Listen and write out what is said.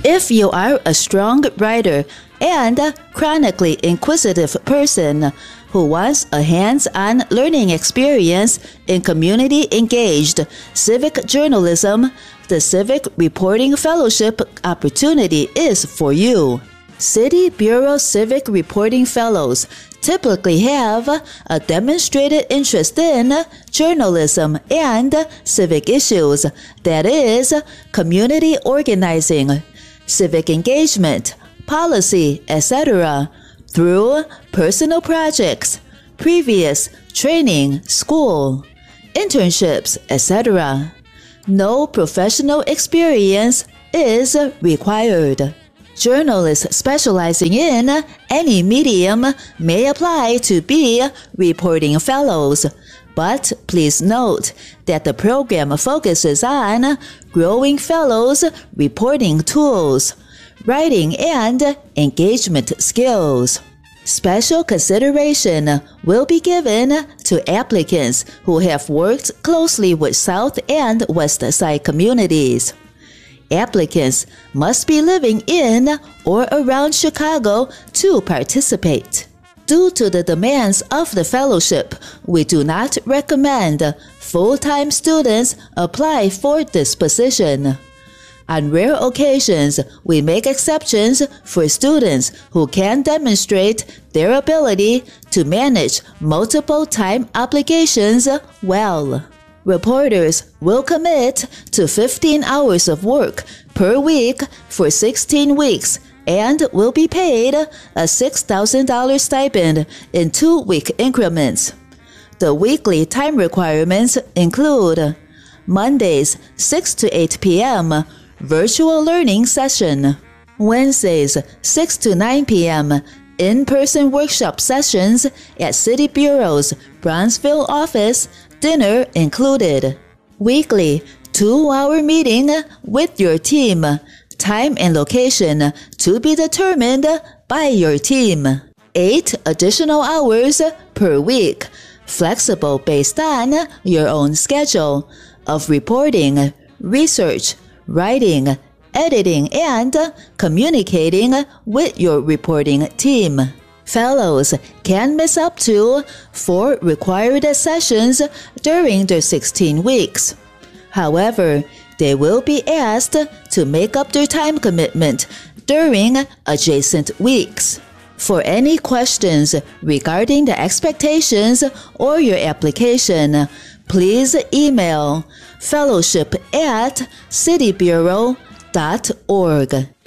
If you are a strong writer and chronically inquisitive person who wants a hands-on learning experience in community-engaged civic journalism, the Civic Reporting Fellowship opportunity is for you. City Bureau Civic Reporting Fellows typically have a demonstrated interest in journalism and civic issues, that is, community organizing, civic engagement, policy, etc., through personal projects, previous training, school, internships, etc. No professional experience is required. Journalists specializing in any medium may apply to be reporting fellows, but please note that the program focuses on growing fellows' reporting tools, writing and engagement skills. Special consideration will be given to applicants who have worked closely with South and West Side communities. Applicants must be living in or around Chicago to participate. Due to the demands of the fellowship, we do not recommend full-time students apply for this position. On rare occasions, we make exceptions for students who can demonstrate their ability to manage multiple time obligations well. Reporters will commit to 15 hours of work per week for 16 weeks and will be paid a $6,000 stipend in 2-week increments. The weekly time requirements include Mondays 6 to 8 p.m. virtual learning session, Wednesdays 6 to 9 p.m. in-person workshop sessions at City Bureau's Bronzeville office, dinner included. Weekly 2-hour meeting with your team, time and location to be determined by your team. 8 additional hours per week, flexible based on your own schedule, of reporting, research, writing, editing, and communicating with your reporting team. Fellows can miss up to 4 required sessions during their 16 weeks. However, they will be asked to make up their time commitment during adjacent weeks. For any questions regarding the expectations or your application, please email fellowship@citybureau.org.